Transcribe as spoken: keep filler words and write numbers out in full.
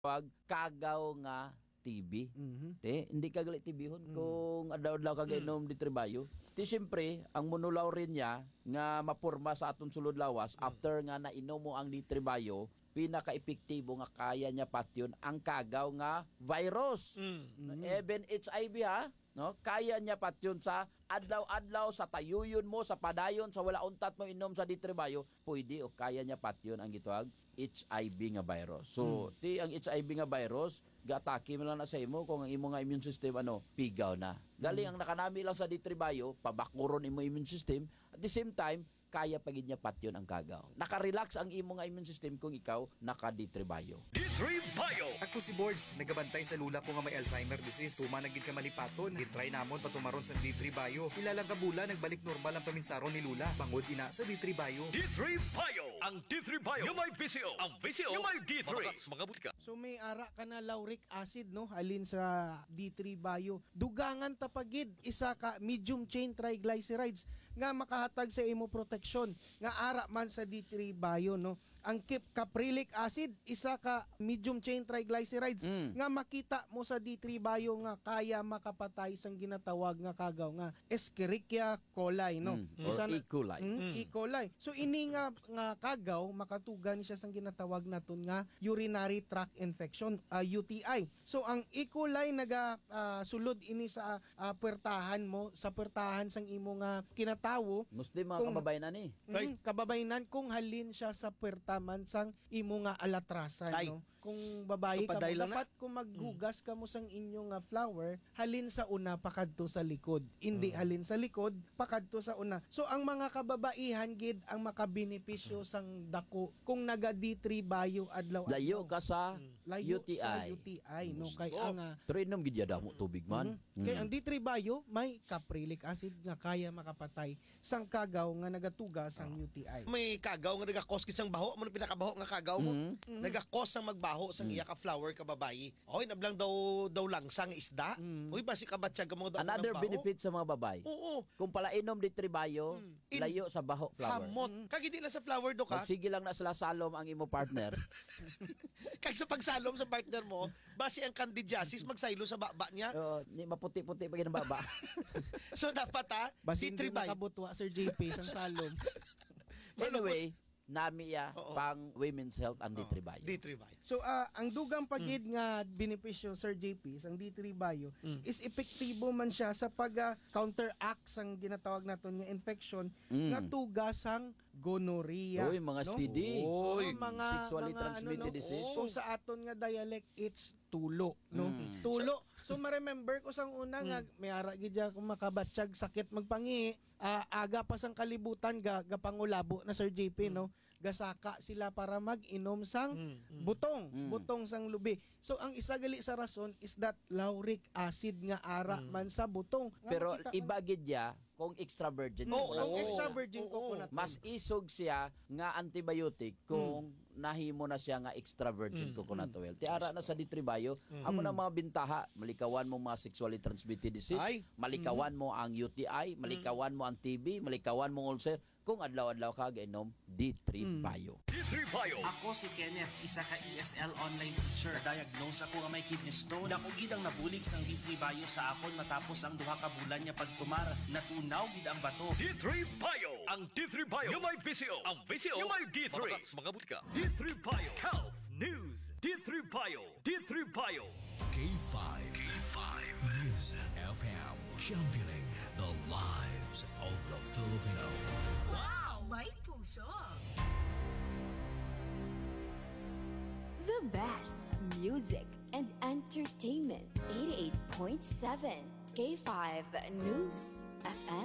pag kagaw nga T V. Mhm. Te, hindi ka gali T V hon kung adlaw-adlaw ka gainom di trabayo. Ti siyempre, ang monulaw rin niya nga mapurma sa aton sulod lawas after nga nainom mo ang di trabayo, pinaka-epektibo nga kaya niya patyon ang kagaw nga virus. Mm. Even H I V ha, no? Kaya niya patyon sa adlaw-adlaw, sa tayuyon mo, sa padayon, sa wala untat mo inom sa di trabayo, pwede o kaya niya patyon ang gitawag H I V nga virus. So, ti ang H I V nga virus, gatake mo lang na sa imo kung ang imo nga immune system ano, pigaw na. Gali ang nakanami lang sa di trabayo, pabakuron imo immune system, at the same time, kaya pagid niya patyon ang kagaw. Naka-relax ang imo nga immune system kung ikaw naka-ditribayo. Ditribayo! Ako si Boards, nagabantay sa lula ko nga may Alzheimer disease. Tuma nagid ka malipaton. Gitry namon patumaron sa Ditribayo. Ilalang kabula nagbalik normal ang paminsaron ni Lula. Bangod ina sa Ditribayo. Ditribayo! Ang Ditribayo yung may V C O. Ang V C O yung may D three. Mga butika. So may ara ka na lauric acid no halin sa D three bio. Dugangan tapagid isa ka medium chain triglycerides nga makahatag sa imo proteksyon nga ara man sa D three bio no. Ang kip caprylic acid isa ka medium chain triglycerides Mm. nga makita mo sa D three bio nga kaya makapatay sang ginatawag nga kagaw nga Escherichia coli no. Mm. Or E. coli. Mm, E. coli. So ini nga nga kagaw makatugan siya sang ginatawag naton nga urinary tract infection, uh, U T I. So ang E. coli naga uh, sulod ini sa uh, puwertahan mo, sa puwertahan sang imo nga kinatawo. Muslim mga Kung- kababayan na ni. Mm, kababayanan kung halin siya sa puwertaman sang imo nga alatrasan Ay. no. Kung babae ka mo, Tupaday lang na. dapat kung maghugas ka mo sang inyo nga flower, halin sa una pakadto sa likod. Hindi halin sa likod pakadto sa una. So ang mga kababaihan gid ang makabenepisyo sang dako kung naga D three bio adlaw Layo ka sa layo U T sa I. U T I no kay Oh. ang ah, Pero inom gid yada mo tubig man. Mhm. Kaya ang D three bio may caprylic acid nga kaya makapatay sang kagaw nga nagatuga sang U T I. May kagaw nga nagakos kisang baho mo na pinakabaho nga kagaw mo. Mm. Nagakos ang magbaho sang iya ka flower ka babayi. Oy nablang daw daw langsang isda. Oy basi ka batsyag ka mga daw Another ng baho. benefit sa mga babay. Oo. Kung pala inom di tribayo, In- layo sa baho flower. Hamot. Kag hindi lang sa flower do ka. Magsige lang na sila salom ang imo partner. Kag sa pagsalom sa partner mo, basi ang candidiasis magsaylo sa baba niya. Oo, ni maputi-puti pa ng baba. So dapat ha, Basi si hindi tribay. nakabutwa Sir J P sang salom. Anyway, nami ya Oo. pang women's health ang di tribayo. Di tribay. So ah, ang dugang pagid nga benepisyo Sir J P sang D three bio is epektibo man siya sa pag ah, counteract sang ginatawag naton nga infection Mm. nga tugas sang gonorrhea. Uy, mga S T D. Oy, Uy, mga sexually mga, transmitted ano, no? disease. Kung sa aton nga dialect it's tulo, no? Mm. Tulo. So ma-remember ko sang una nga may ara gid ja kung makabatsyag sakit magpangi, ah, aga pa sang kalibutan ga gapangulabo na Sir J P no. Gasaka sila para mag-inom sang butong, Mm. butong sang lubi. So ang isa gali sa rason is that lauric acid nga ara man sa butong. Nga Pero makita- iba gid ya kung extra virgin. Oo, coconut ang oil. extra virgin Oo. coconut. Mas isog siya nga antibiotic kung nahimo na siya nga extra virgin coconut oil. Ti ara na sa ditribayo, amo na mga bintaha, malikawan mo mga sexually transmitted disease, Ay. malikawan mo ang U T I, malikawan mo ang T B, malikawan mo ang ulcer kung adlaw-adlaw ka gainom D three bio. Ditribayo! Ako si Kenneth, isa ka E S L online teacher. Diagnose ako nga may kidney stone. Ako gid ang nabulig sang D three bio sa akon matapos ang duha ka bulan niya pagtumar. Natunaw gid ang bato. Ditribayo! Ang Ditribayo yung may V C O. Ang V C O yung may D three. Mga butika. Ditribayo Health News. Ditribayo. Ditribayo. K five. K five. News F M. Championing the lives of the Filipino. Wow! May puso! The best music and entertainment. eighty-eight point seven K five News F M.